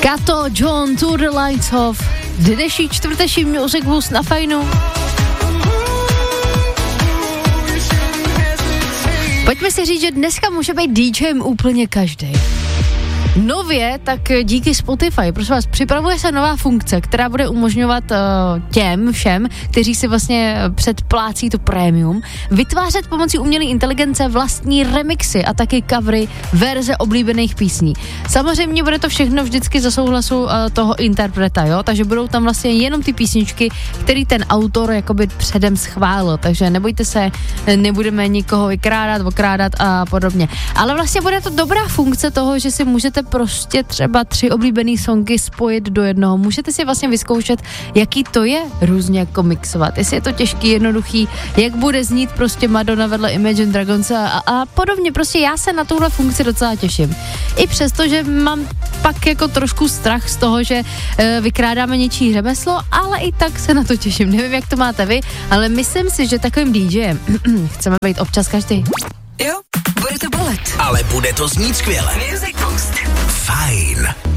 Kato, John, To the Lights Off. Dnešní čtvrteční Music Boost na Fajnu. Pojďme si říct, že dneska může být DJem úplně každý. Nově, tak díky Spotify, prosím vás, připravuje se nová funkce, která bude umožňovat těm všem, kteří si vlastně předplácí to prémium, vytvářet pomocí umělé inteligence vlastní remixy a taky covery verze oblíbených písní. Samozřejmě bude to všechno vždycky za souhlasu toho interpreta, jo, takže budou tam vlastně jenom ty písničky, který ten autor jakoby předem schválil, takže nebojte se, nebudeme nikoho vykrádat, okrádat a podobně. Ale vlastně bude to dobrá funkce toho, že si můžete prostě třeba 3 oblíbený songy spojit do jednoho. Můžete si vlastně vyzkoušet, jaký to je různě jako mixovat. Jestli je to těžký, jednoduchý, jak bude znít prostě Madonna vedle Imagine Dragons a podobně. Prostě já se na tuhle funkci docela těším. I přesto, že mám pak jako trošku strach z toho, že vykrádáme něčí řemeslo, ale i tak se na to těším. Nevím, jak to máte vy, ale myslím si, že takovým DJem chceme být občas každý. Jo, bude to bolet. Ale bude to znít skvěle. Music Boost. Fajn.